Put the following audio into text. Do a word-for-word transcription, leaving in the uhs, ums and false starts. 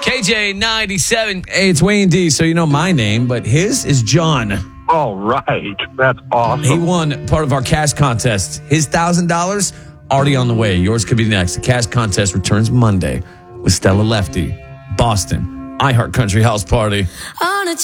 K J ninety-seven. Hey, it's Wayne D, so you know my name, but his is John. All right. That's awesome. He won part of our cash contest. His one thousand dollars already on the way. Yours could be next. The cash contest returns Monday with Stella Lefty, Boston, iHeart Country House Party.